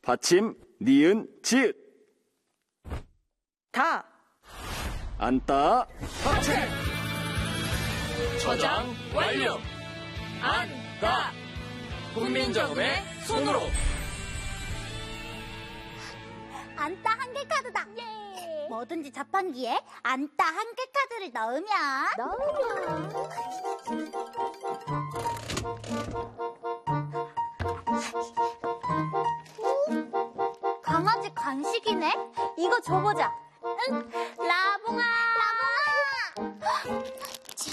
받침 니은 지읒. 다. 안따. 합체. 저장 완료. 안따. 국민저금의 손으로. 안따 한글 카드다. 뭐든지 자판기에 안따 한글 카드를 넣으면 강아지 간식이네? 이거 줘보자. 응, 라봉아. 자,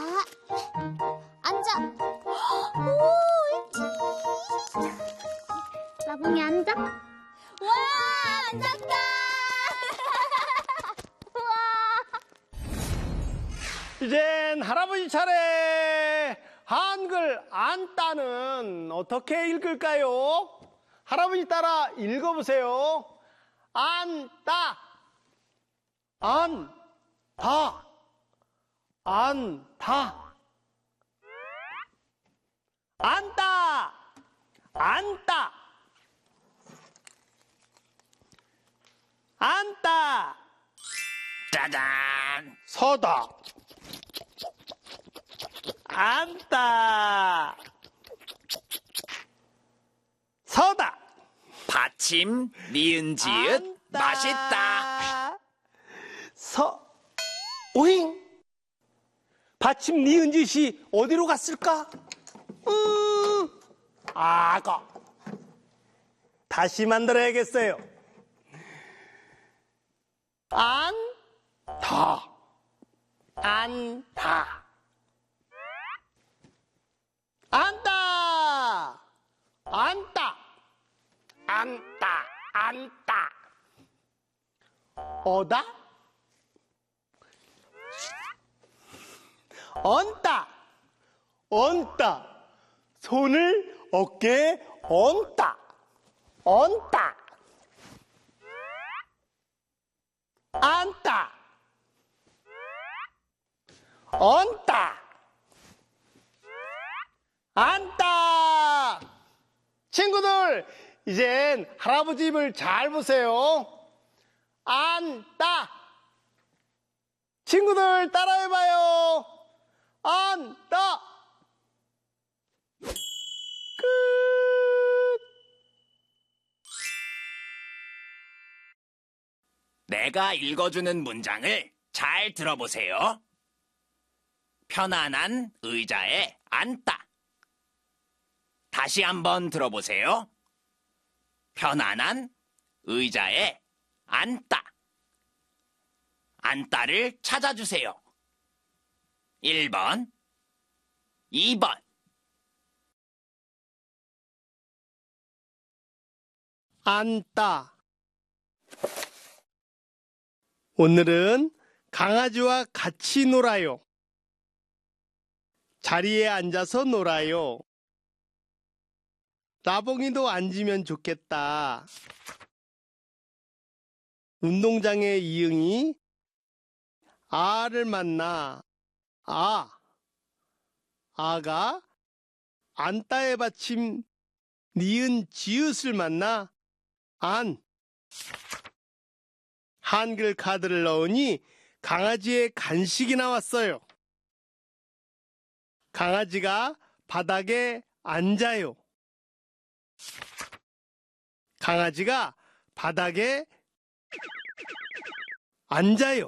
앉아. 옳지. 라봉이 앉아. 와, 앉았다. 이젠 할아버지 차례. 한글 안따는 어떻게 읽을까요? 할아버지 따라 읽어보세요. 안따. 안다. 안다. 안따. 안따. 안따. 짜잔. 서다. 안따. 서다. 받침 니은 지읒. 안따. 맛있다. 오잉? 받침 니은 지읒이 어디로 갔을까? 아가. 다시 만들어야겠어요. 안다. 안다. 안다. 안다. 안다. 안다. 어다. 얹다. 얹다. 손을 어깨에 얹다. 얹다. 앉다. 얹다. 앉다. 친구들, 이젠 할아버지 입을 잘 보세요. 앉다. 친구들 따라해봐요. 앉다. 끝. 내가 읽어주는 문장을 잘 들어보세요. 편안한 의자에 앉다. 다시 한번 들어보세요. 편안한 의자에 앉다. 앉다를 찾아주세요. 1번, 2번. 앉다. 오늘은 강아지와 같이 놀아요. 자리에 앉아서 놀아요. 라봉이도 앉으면 좋겠다. 운동장의 이응이 아를 만나. 아가 안따의 받침 니은 지읒을 만나. 안. 한글 카드를 넣으니 강아지의 간식이 나왔어요. 강아지가 바닥에 앉아요. 강아지가 바닥에 앉아요.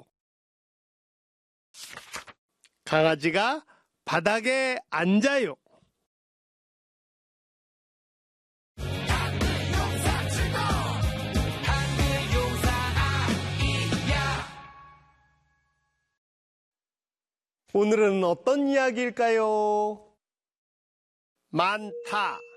강아지가 바닥에 앉아요. 오늘은 어떤 이야기일까요? 많다.